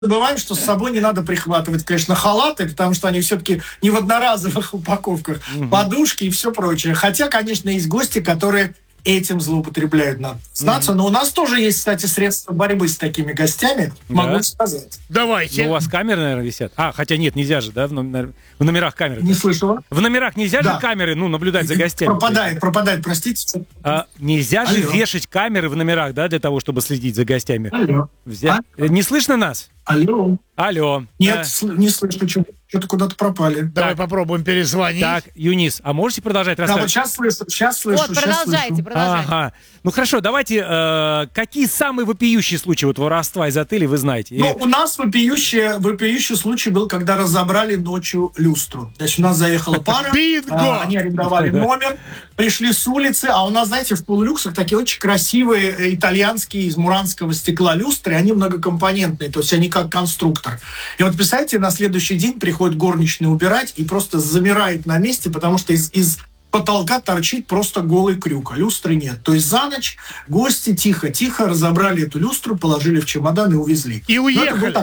забываем, что с собой не надо прихватывать, конечно, халаты, потому что они все-таки не в одноразовых упаковках, подушки и все прочее. Хотя, конечно, есть гости, которые этим злоупотребляют, надо знаться. Но у нас тоже есть, кстати, средства борьбы с такими гостями, могу сказать. Давайте. Ну, у вас камеры, наверное, висят. Хотя нет, нельзя же, да, в номерах камеры. Не слышала? В номерах нельзя же камеры, наблюдать за гостями. Пропадает, простите. Нельзя же вешать камеры в номерах, да, для того, чтобы следить за гостями. Алло. Не слышно нас? Алло. Нет, не слышу, что-то куда-то пропали. Давай попробуем перезвонить. Так, Юнис, а можете продолжать рассказывать? Да, вот сейчас слышу. Вот, продолжайте. Ага. Ну хорошо, давайте, какие самые вопиющие случаи воровства из отелей вы знаете? У нас вопиющий случай был, когда разобрали ночью люстру. Значит, у нас заехала пара, они арендовали номер, пришли с улицы, а у нас, знаете, в полулюксах такие очень красивые итальянские из муранского стекла люстры, они многокомпонентные, то есть они как конструктор. И вот, представьте, на следующий день приходит горничная убирать и просто замирает на месте, потому что из потолка торчит просто голый крюк, а люстры нет. То есть за ночь гости тихо-тихо разобрали эту люстру, положили в чемодан и увезли. И уехали.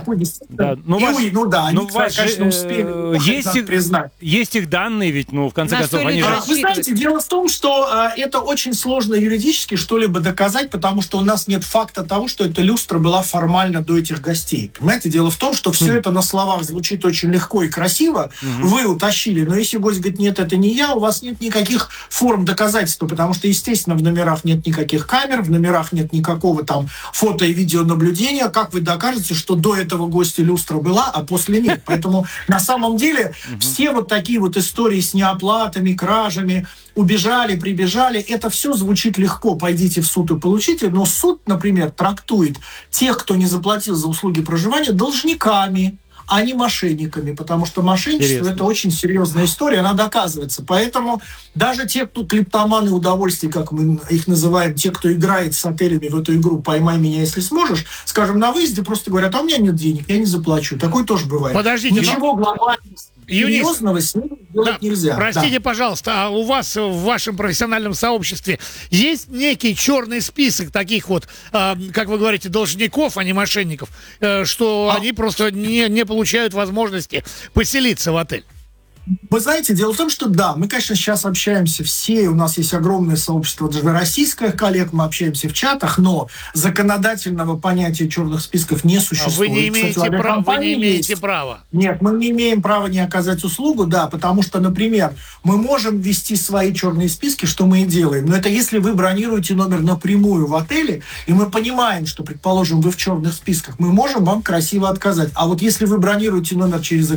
Они, конечно, успели признать. Есть их данные, ведь, в конце концов, они же... Вы знаете, дело в том, что это очень сложно юридически что-либо доказать, потому что у нас нет факта того, что эта люстра была формально до этих гостей. Понимаете, дело в том, что все это на словах звучит очень легко и красиво. Вы утащили, но если гость говорит, нет, это не я, у вас нет никаких форм доказательства, потому что, естественно, в номерах нет никаких камер, в номерах нет никакого там фото- и видеонаблюдения. Как вы докажете, что до этого гостя люстра была, а после нет? Поэтому на самом деле все вот такие вот истории с неоплатами, кражами, убежали, прибежали, это все звучит легко. Пойдите в суд и получите. Но суд, например, трактует тех, кто не заплатил за услуги проживания, должниками, а не мошенниками, потому что мошенничество – это очень серьезная история, она доказывается. Поэтому даже те, кто клептоманы удовольствий, как мы их называем, те, кто играет с отелями в эту игру «Поймай меня, если сможешь», скажем, на выезде просто говорят, а у меня нет денег, я не заплачу. Такое тоже бывает. Подождите, ничего глобального, серьезного с ним делать нельзя. Простите, пожалуйста, а у вас в вашем профессиональном сообществе есть некий черный список таких вот, как вы говорите, должников, а не мошенников, что они просто не получают возможности поселиться в отель? Вы знаете, дело в том, что да, мы, конечно, сейчас общаемся все, у нас есть огромное сообщество даже российских коллег, мы общаемся в чатах, но законодательного понятия черных списков не существует. Вы не имеете права. Нет, мы не имеем права не оказать услугу, да, потому что, например, мы можем ввести свои черные списки, что мы и делаем, но это если вы бронируете номер напрямую в отеле, и мы понимаем, что, предположим, вы в черных списках, мы можем вам красиво отказать. А вот если вы бронируете номер через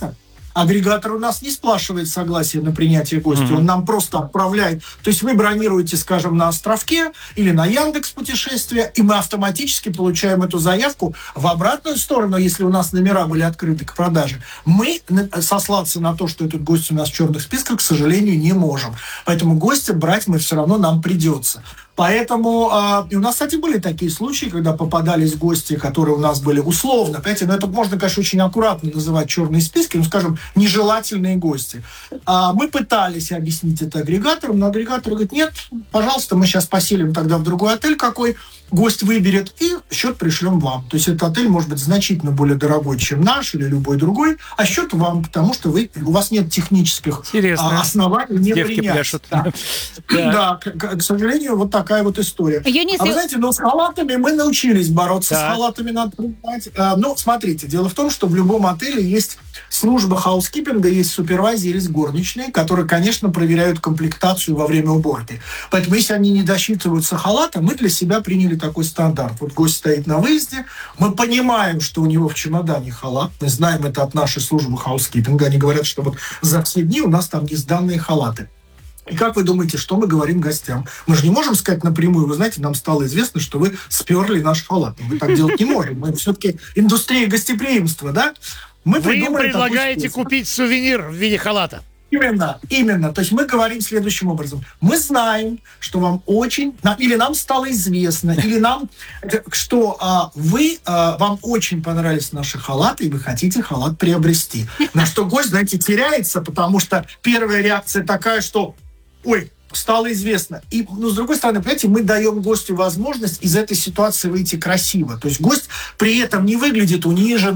агрегатор у нас не спрашивает согласие на принятие гостя, он нам просто отправляет. То есть вы бронируете, скажем, на Островке или на Яндекс.Путешествия, и мы автоматически получаем эту заявку в обратную сторону, если у нас номера были открыты к продаже. Мы сослаться на то, что этот гость у нас в черных списках, к сожалению, не можем. Поэтому гостя брать мы все равно нам придется. Поэтому и у нас, кстати, были такие случаи, когда попадались гости, которые у нас были условно, понимаете, но это можно, конечно, очень аккуратно называть черные списки, скажем, нежелательные гости. Мы пытались объяснить это агрегатору, но агрегатор говорит, нет, пожалуйста, мы сейчас поселим тогда в другой отель, какой гость выберет, и счет пришлем вам. То есть этот отель может быть значительно более дорогой, чем наш или любой другой, а счет вам, потому что у вас нет технических оснований не принять. Да, к сожалению, вот такая вот история. Юнис, вы знаете, но с халатами мы научились бороться. С халатами надо признать. Смотрите, дело в том, что в любом отеле есть служба хаускипинга, есть супервайзер, есть горничные, которые, конечно, проверяют комплектацию во время уборки. Поэтому, если они не досчитываются халата, мы для себя приняли такой стандарт. Вот гость стоит на выезде, мы понимаем, что у него в чемодане халат, мы знаем это от нашей службы хаускипинга, они говорят, что вот за все дни у нас там есть данные халаты. И как вы думаете, что мы говорим гостям? Мы же не можем сказать напрямую, вы знаете, нам стало известно, что вы сперли наш халат. Мы так делать не можем. Мы все-таки индустрия гостеприимства, да? Вы им предлагаете купить сувенир в виде халата. Именно. То есть мы говорим следующим образом. Мы знаем, что вам или нам стало известно, или что вам очень понравились наши халаты, и вы хотите халат приобрести. На что гость, знаете, теряется, потому что первая реакция такая, что ой, стало известно. И, с другой стороны, понимаете, мы даем гостю возможность из этой ситуации выйти красиво. То есть гость при этом не выглядит унижен,